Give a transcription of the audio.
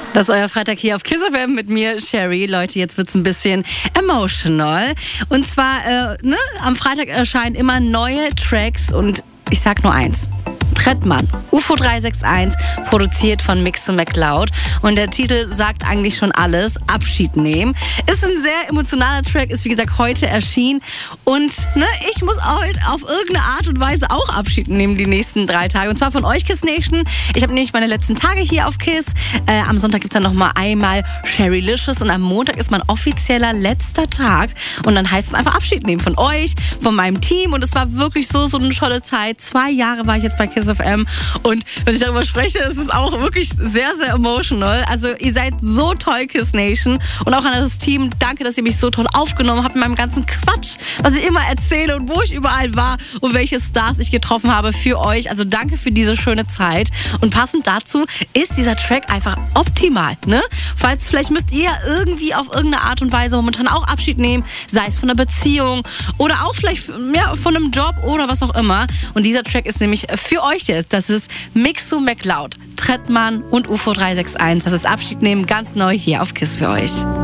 Das ist euer Freitag hier auf Kiss FM mit mir, Sherry. Leute, jetzt wird's ein bisschen emotional. Und zwar, am Freitag erscheinen immer neue Tracks und ich sag nur eins. Trettmann, UFO 361, produziert von Mixo McLeod. Und der Titel sagt eigentlich schon alles, Abschied nehmen. Ist ein sehr emotionaler Track, ist wie gesagt heute erschienen. Und ich muss heute auf irgendeine Art und Weise auch Abschied nehmen die nächsten 3 Tage. Und zwar von euch, Kiss Nation. Ich habe nämlich meine letzten Tage hier auf Kiss. Am Sonntag gibt es dann nochmal einmal Sherrylicious und am Montag ist mein offizieller letzter Tag. Und dann heißt es einfach Abschied nehmen von euch, von meinem Team. Und es war wirklich so eine tolle Zeit. 2 Jahre war ich jetzt bei Kiss FM und wenn ich darüber spreche, ist es auch wirklich sehr, sehr emotional. Also ihr seid so toll, Kiss Nation, und auch an das Team, danke, dass ihr mich so toll aufgenommen habt mit meinem ganzen Quatsch, was ich immer erzähle und wo ich überall war und welche Stars ich getroffen habe für euch. Also danke für diese schöne Zeit und passend dazu ist dieser Track einfach optimal, Falls vielleicht müsst ihr irgendwie auf irgendeine Art und Weise momentan auch Abschied nehmen, sei es von einer Beziehung oder auch vielleicht von einem Job oder was auch immer, und dieser Track ist nämlich für euch jetzt. Das ist Mixo McLeod, Trettmann und UFO 361. Das ist Abschied nehmen, ganz neu hier auf Kiss für euch.